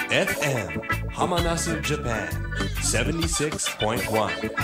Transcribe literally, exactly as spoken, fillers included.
エフエム Hamanasu Japan seventy-six point one